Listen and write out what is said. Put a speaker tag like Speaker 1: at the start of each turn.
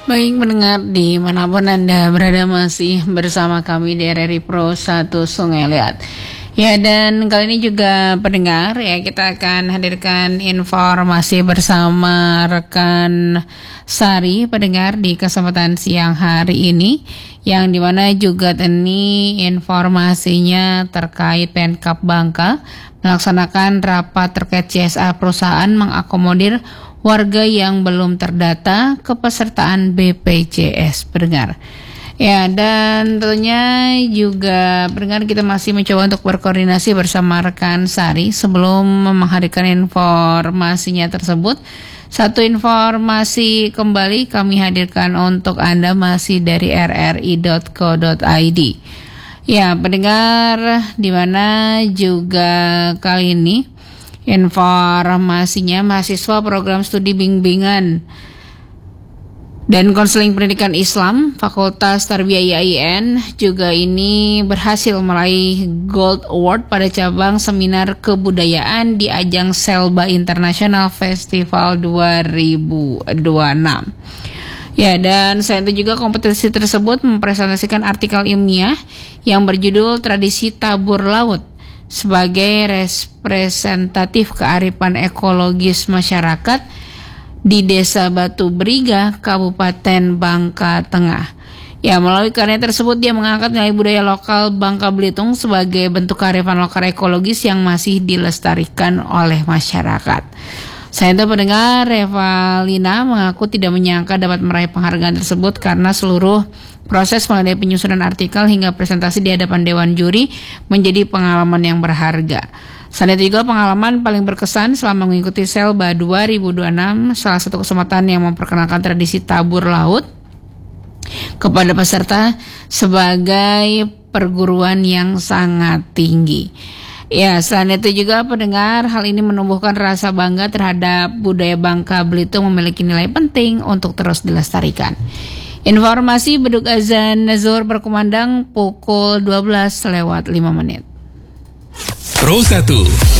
Speaker 1: Baik pendengar dimanapun Anda berada masih bersama kami di RRI Pro 1 Sungai Liat. Ya, dan kali ini juga pendengar ya kita akan hadirkan informasi bersama rekan Sari pendengar di kesempatan siang hari ini, yang dimana juga ini informasinya terkait Pemkab Bangka melaksanakan rapat terkait CSR perusahaan mengakomodir warga yang belum terdata kepesertaan BPJS pendengar. Ya, dan tentunya juga pendengar kita masih mencoba untuk berkoordinasi bersama rekan Sari sebelum menghadirkan informasinya tersebut. Satu informasi kembali kami hadirkan untuk Anda masih dari rri.co.id. Ya, pendengar, di mana juga kali ini informasinya mahasiswa program studi bimbingan dan konseling pendidikan Islam Fakultas Tarbiyah IAIN juga ini berhasil meraih Gold Award pada cabang seminar kebudayaan di ajang Selba International Festival 2026. Ya, dan selain itu juga kompetisi tersebut mempresentasikan artikel ilmiah yang berjudul Tradisi Tabur Laut sebagai representatif kearifan ekologis masyarakat di Desa Batu Beriga, Kabupaten Bangka Tengah. Ya, melalui karya tersebut dia mengangkat nilai budaya lokal Bangka Belitung sebagai bentuk kearifan lokal ekologis yang masih dilestarikan oleh masyarakat. Saya itu pendengar, Revalina mengaku tidak menyangka dapat meraih penghargaan tersebut karena seluruh proses mulai dari penyusunan artikel hingga presentasi di hadapan Dewan Juri menjadi pengalaman yang berharga. Selain itu juga pengalaman paling berkesan selama mengikuti Selba 2026, salah satu kesempatan yang memperkenalkan tradisi tabur laut kepada peserta sebagai perguruan yang sangat tinggi. Ya, selain itu juga pendengar, hal ini menumbuhkan rasa bangga terhadap budaya Bangka Belitung memiliki nilai penting untuk terus dilestarikan. Informasi beduk azan zuhur berkumandang pukul 12:05. Pro 1